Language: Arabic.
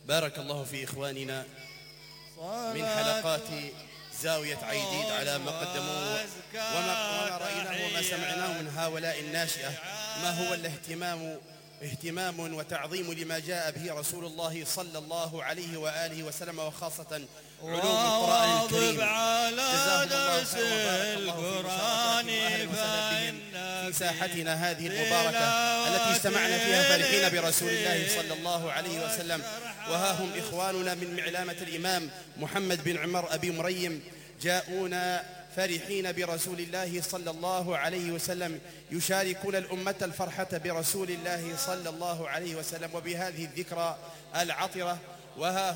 بارك الله في إخواننا من حلقات زاوية عيديد على ما قدموا وما رأيناه وما سمعناه من هؤلاء الناشئة، ما هو اهتمام وتعظيم لما جاء به رسول الله صلى الله عليه وآله وسلم، وخاصة علوم القرآن الكريم. جزاهم الله خيرا وبارك الله في مشاركتهم في ساحتنا هذه المباركة التي استمعنا فيها فرحين برسول الله صلى الله عليه وسلم. وها هم إخواننا من معلامة الإمام محمد بن عمر أبي مريم جاءونا فرحين برسول الله صلى الله عليه وسلم، يشاركون الأمة الفرحة برسول الله صلى الله عليه وسلم وبهذه الذكرى العطرة. وها